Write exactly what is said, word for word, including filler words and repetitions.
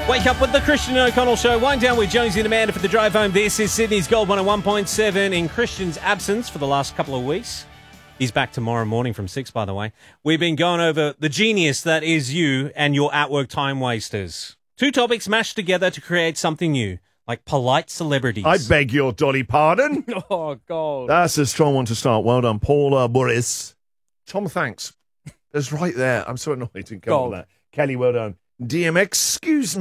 Wake up with the Christian O'Connell Show. Wind down with Jonesy and Amanda for the drive home. This is Sydney's Gold one oh one point seven. In Christian's absence for the last couple of weeks. He's back tomorrow morning from six, by the way. We've been going over the genius that is you and your at-work time wasters. Two topics mashed together to create something new, like polite celebrities. I beg your dolly pardon. Oh, God. That's a strong one to start. Well done, Paul uh, Boris. Tom, thanks. That's right there. I'm so annoyed to come Gold. with that. Kelly, well done. D M, excuse